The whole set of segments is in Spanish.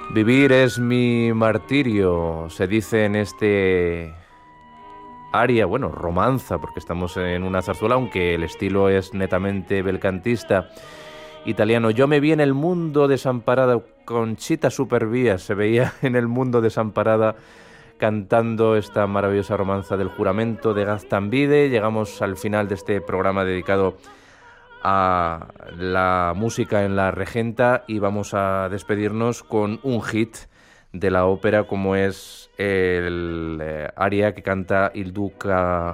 Vivir es mi martirio, se dice en este aria, bueno, romanza, porque estamos en una zarzuela, aunque el estilo es netamente belcantista italiano. Yo me vi en el mundo desamparada, Conchita Supervía se veía en el mundo desamparada cantando esta maravillosa romanza del juramento de Gaztambide. Llegamos al final de este programa dedicado a la música en la regenta y vamos a despedirnos con un hit de la ópera como es el aria que canta il Duca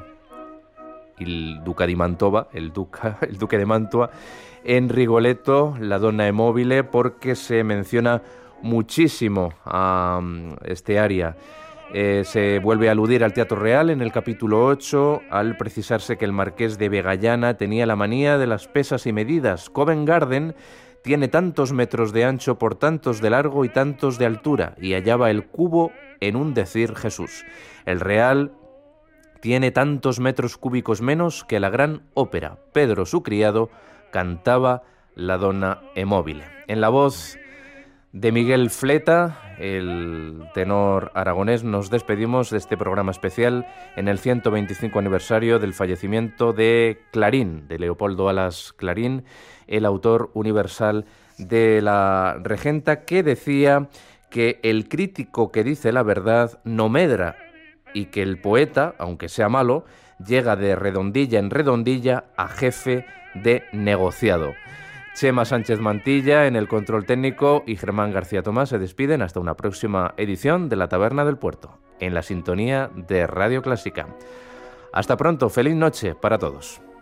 di Mantova, el Duque de Mantua en Rigoletto, la Donna è mobile, porque se menciona muchísimo a este aria. Se vuelve a aludir al Teatro Real en el capítulo 8 al precisarse que el marqués de Vegallana tenía la manía de las pesas y medidas. Covent Garden tiene tantos metros de ancho por tantos de largo y tantos de altura, y hallaba el cubo en un decir Jesús. El Real tiene tantos metros cúbicos menos que la gran ópera. Pedro, su criado, cantaba la Donna è mobile. En la voz de Miguel Fleta, el tenor aragonés, nos despedimos de este programa especial en el 125 aniversario del fallecimiento de Clarín, de Leopoldo Alas Clarín, el autor universal de la regenta, que decía que el crítico que dice la verdad no medra y que el poeta, aunque sea malo, llega de redondilla en redondilla a jefe de negociado. Chema Sánchez Mantilla en el control técnico y Germán García Tomás se despiden hasta una próxima edición de La Taberna del Puerto, en la sintonía de Radio Clásica. Hasta pronto, feliz noche para todos.